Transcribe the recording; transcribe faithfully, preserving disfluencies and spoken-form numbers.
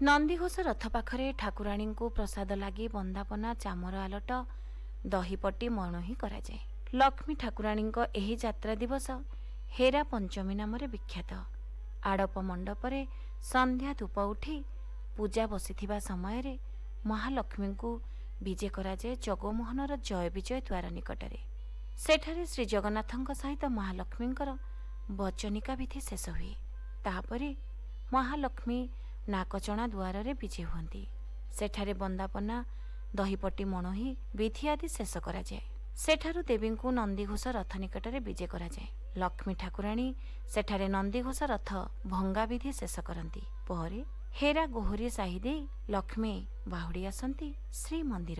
नंदीघोष रथ पाखरे ठाकुराणी को प्रसाद लगी बंदापना चामर आलट दहीपट्टी मणोही कराए। लक्ष्मी ठाकुराणी एही यात्रा दिवस हेरा पंचमी नाम विख्यात। आड़प मंडपरे संध्या धूप उठी पूजा बसी समय महालक्ष्मी को विजे कराए जगमोहनर जय विजय द्वार निकटरे। सेठारे श्री जगन्नाथଙ୍କ सहित महालक्ष्मीଙ୍କର वचनिका विधि शेष हुए। तापरे महालक्ष्मी नाकचणा द्वार रे विजे हुअन्ति। सेठारे बंदापना दहीपट्टी मणोही विधि आदि शेष कराए। सेठारु देवीଙ୍କୁ नंदीघोष रथ निकटरे विजे कराए। लक्ष्मी ठाकुराणी सेठारे नंदीघोष रथ भंगा विधि शेष करती। परे हेरा गोहरी साही दे लक्ष्मी बाहुड़ी आसती श्रीमंदिर।